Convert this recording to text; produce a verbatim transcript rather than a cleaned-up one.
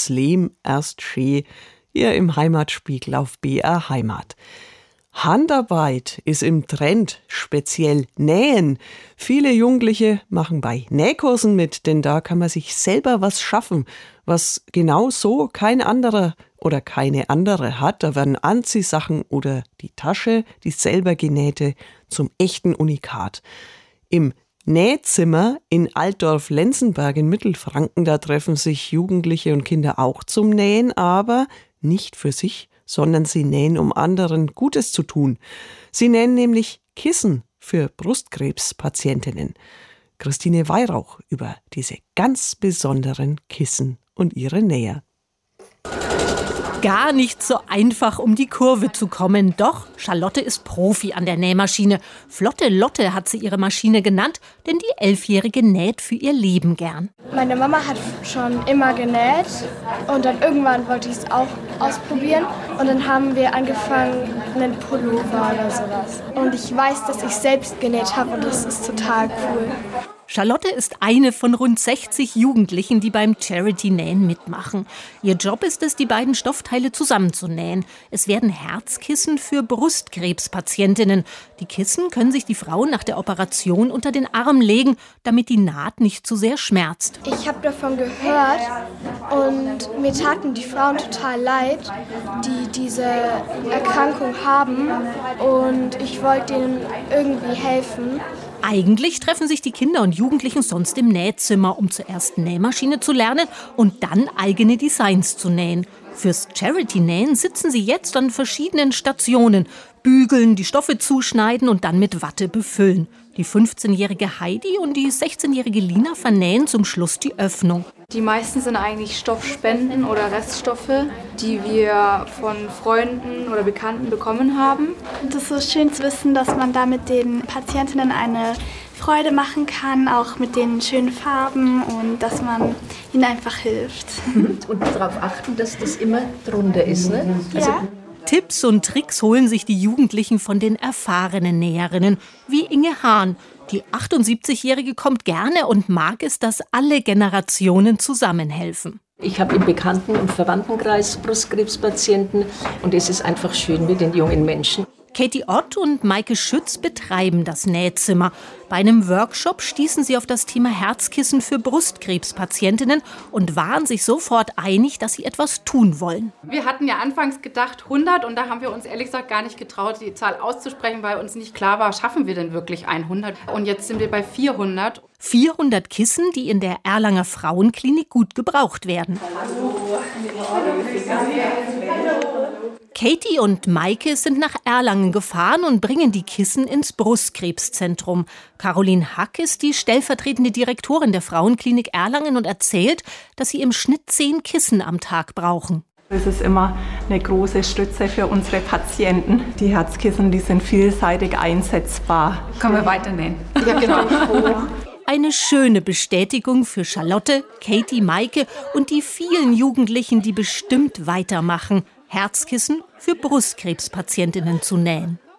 das Lehm erst schee, hier im Heimatspiegel auf B R Heimat. Handarbeit ist im Trend, speziell Nähen. Viele Jugendliche machen bei Nähkursen mit, denn da kann man sich selber was schaffen, was genau so kein anderer oder keine andere hat. Da werden Anziehsachen oder die Tasche, die selber genähte, zum echten Unikat. Im Nähzimmer in Altdorf-Lenzenberg in Mittelfranken, da treffen sich Jugendliche und Kinder auch zum Nähen, aber nicht für sich, sondern sie nähen, um anderen Gutes zu tun. Sie nähen nämlich Kissen für Brustkrebspatientinnen. Christine Weihrauch über diese ganz besonderen Kissen und ihre Näher. Gar nicht so einfach, um die Kurve zu kommen. Doch Charlotte ist Profi an der Nähmaschine. Flotte Lotte hat sie ihre Maschine genannt, denn die Elfjährige näht für ihr Leben gern. Meine Mama hat schon immer genäht und dann irgendwann wollte ich es auch ausprobieren. Und dann haben wir angefangen, einen Pullover oder sowas. Und ich weiß, dass ich selbst genäht habe und das ist total cool. Charlotte ist eine von rund sechzig Jugendlichen, die beim Charity-Nähen mitmachen. Ihr Job ist es, die beiden Stoffteile zusammenzunähen. Es werden Herzkissen für Brustkrebspatientinnen. Die Kissen können sich die Frauen nach der Operation unter den Arm legen, damit die Naht nicht zu sehr schmerzt. Ich habe davon gehört und mir taten die Frauen total leid, die diese Erkrankung haben. Und ich wollte ihnen irgendwie helfen. Eigentlich treffen sich die Kinder und Jugendlichen sonst im Nähzimmer, um zuerst Nähmaschine zu lernen und dann eigene Designs zu nähen. Fürs Charity-Nähen sitzen sie jetzt an verschiedenen Stationen, bügeln, die Stoffe zuschneiden und dann mit Watte befüllen. Die fünfzehnjährige Heidi und die sechzehnjährige Lina vernähen zum Schluss die Öffnung. Die meisten sind eigentlich Stoffspenden oder Reststoffe, die wir von Freunden oder Bekannten bekommen haben. Und es ist so schön zu wissen, dass man da mit den Patientinnen eine Freude machen kann, auch mit den schönen Farben und dass man ihnen einfach hilft. Und darauf achten, dass das immer drunter ist, ne? Also ja. Tipps und Tricks holen sich die Jugendlichen von den erfahrenen Näherinnen, wie Inge Hahn. Die achtundsiebzigjährige kommt gerne und mag es, dass alle Generationen zusammenhelfen. Ich habe im Bekannten- und Verwandtenkreis Brustkrebspatienten und es ist einfach schön mit den jungen Menschen. Katie Ott und Maike Schütz betreiben das Nähzimmer. Bei einem Workshop stießen sie auf das Thema Herzkissen für Brustkrebspatientinnen und waren sich sofort einig, dass sie etwas tun wollen. Wir hatten ja anfangs gedacht hundert und da haben wir uns ehrlich gesagt gar nicht getraut, die Zahl auszusprechen, weil uns nicht klar war, schaffen wir denn wirklich hundert? Und jetzt sind wir bei vierhundert. vierhundert Kissen, die in der Erlanger Frauenklinik gut gebraucht werden. Katie und Maike sind nach Erlangen gefahren und bringen die Kissen ins Brustkrebszentrum. Caroline Hack ist die stellvertretende Direktorin der Frauenklinik Erlangen und erzählt, dass sie im Schnitt zehn Kissen am Tag brauchen. Es ist immer eine große Stütze für unsere Patienten. Die Herzkissen, die sind vielseitig einsetzbar. Können wir weiternähen? Ja, genau. Eine schöne Bestätigung für Charlotte, Katie, Maike und die vielen Jugendlichen, die bestimmt weitermachen, Herzkissen für Brustkrebspatientinnen zu nähen.